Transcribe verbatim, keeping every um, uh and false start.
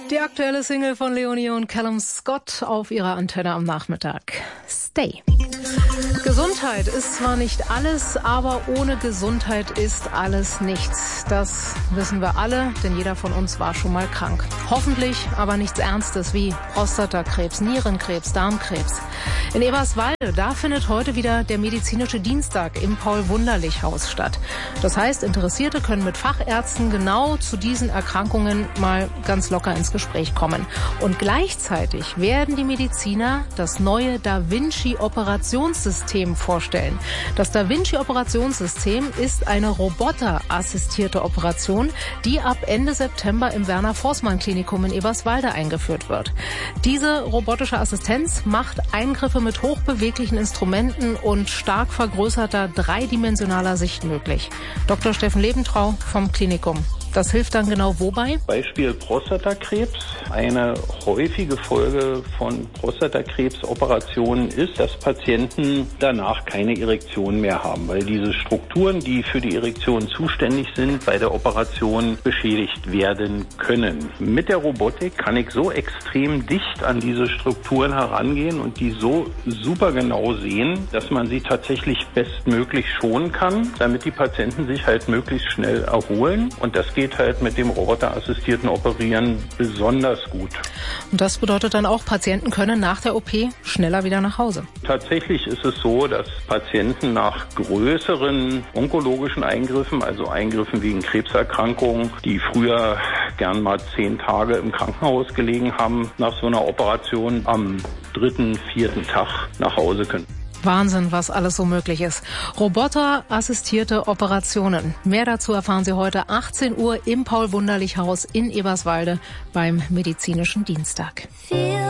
Die aktuelle Single von Leonie und Callum Scott auf ihrer Antenne am Nachmittag. Stay. Gesundheit ist zwar nicht alles, aber ohne Gesundheit ist alles nichts. Das wissen wir alle, denn jeder von uns war schon mal krank. Hoffentlich aber nichts Ernstes wie Prostatakrebs, Nierenkrebs, Darmkrebs. In Eberswalde, da findet heute wieder der medizinische Dienstag im Paul-Wunderlich-Haus statt. Das heißt, Interessierte können mit Fachärzten genau zu diesen Erkrankungen mal ganz locker ins Gespräch kommen. Und gleichzeitig werden die Mediziner das neue Da Vinci-Operationssystem vorstellen. Das Da Vinci-Operationssystem ist eine roboterassistierte Operation, die ab Ende September im Werner-Forssmann-Klinikum in Eberswalde eingeführt wird. Diese robotische Assistenz macht Eingriffe mit hochbeweglichen Instrumenten und stark vergrößerter dreidimensionaler Sicht möglich. Doktor Steffen Lebentrau vom Klinikum. Das hilft dann genau wobei? Beispiel Prostatakrebs. Eine häufige Folge von Prostatakrebsoperationen ist, dass Patienten danach keine Erektion mehr haben, weil diese Strukturen, die für die Erektion zuständig sind, bei der Operation beschädigt werden können. Mit der Robotik kann ich so extrem dicht an diese Strukturen herangehen und die so super genau sehen, dass man sie tatsächlich bestmöglich schonen kann, damit die Patienten sich halt möglichst schnell erholen. Und das geht halt mit dem roboterassistierten Operieren besonders gut. Und das bedeutet dann auch, Patienten können nach der O P schneller wieder nach Hause. Tatsächlich ist es so, dass Patienten nach größeren onkologischen Eingriffen, also Eingriffen wegen Krebserkrankungen, die früher gern mal zehn Tage im Krankenhaus gelegen haben, nach so einer Operation am dritten, vierten Tag nach Hause können. Wahnsinn, was alles so möglich ist. Roboterassistierte Operationen. Mehr dazu erfahren Sie heute achtzehn Uhr im Paul-Wunderlich-Haus in Eberswalde beim Medizinischen Dienstag.